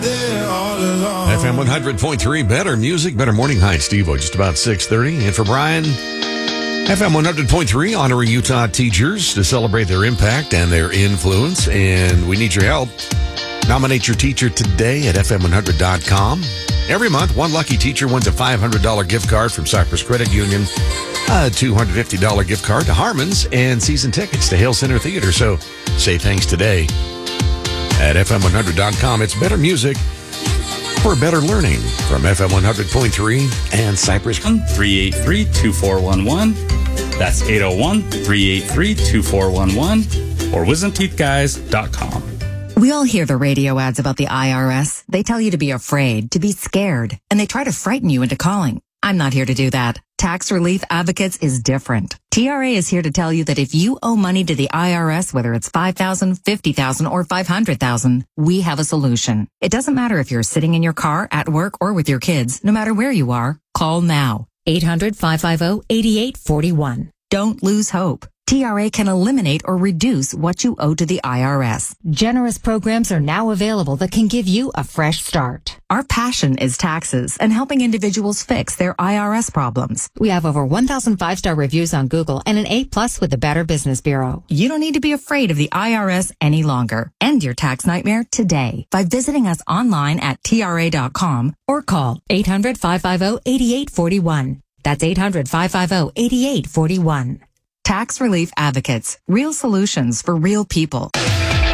FM 100.3, better music, better morning. Hi, Steve-O, just about 6:30. And for Brian, FM 100.3, honoring Utah teachers to celebrate their impact and their influence. And we need your help. Nominate your teacher today at FM100.com. Every month, one lucky teacher wins a $500 gift card from Cypress Credit Union, a $250 gift card to Harmon's, and season tickets to Hale Center Theater. So say thanks today at FM100.com. It's better music for better learning from FM 100.3 and Cypress. 383-2411. That's 801-383-2411 or wisdomteethguys.com. We all hear the radio ads about the IRS. They tell you to be afraid, to be scared, and they try to frighten you into calling. I'm not here to do that. Tax Relief Advocates is different. TRA is here to tell you that if you owe money to the IRS, whether it's $5,000, $50,000, or $500,000, we have a solution. It doesn't matter if you're sitting in your car, at work, or with your kids. No matter where you are, call now. 800-550-8841. Don't lose hope. TRA can eliminate or reduce what you owe to the IRS. Generous programs are now available that can give you a fresh start. Our passion is taxes and helping individuals fix their IRS problems. We have over 1,000 5-star reviews on Google and an A+ with the Better Business Bureau. You don't need to be afraid of the IRS any longer. End your tax nightmare today by visiting us online at TRA.com or call 800-550-8841. That's 800-550-8841. Tax Relief Advocates. Real solutions for real people.